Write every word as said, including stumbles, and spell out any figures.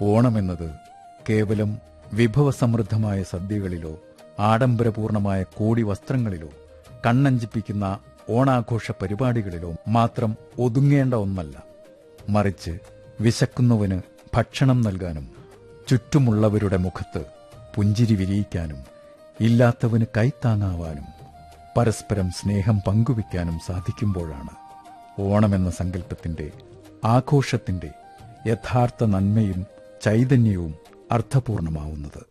ഓണമെന്നത് കേവലം വിഭവസമൃദ്ധമായ സദ്യകളിലോ ആഡംബരപൂർണമായ കോടി വസ്ത്രങ്ങളിലോ കണ്ണഞ്ചിപ്പിക്കുന്ന ഓണാഘോഷ പരിപാടികളിലോ മാത്രം ഒതുങ്ങേണ്ട ഒന്നല്ല. മറിച്ച് വിശക്കുന്നവന് ഭക്ഷണം നൽകാനും ചുറ്റുമുള്ളവരുടെ മുഖത്ത് പുഞ്ചിരി വിരിയിക്കാനും ഇല്ലാത്തവന് കൈത്താങ്ങാവാനും പരസ്പരം സ്നേഹം പങ്കുവയ്ക്കാനും സാധിക്കുമ്പോഴാണ് ഓണമെന്ന സങ്കല്പത്തിന്റെ, ആഘോഷത്തിന്റെ യഥാർത്ഥ നന്മയും ചൈതന്യവും അർത്ഥപൂർണമാവുന്നത്.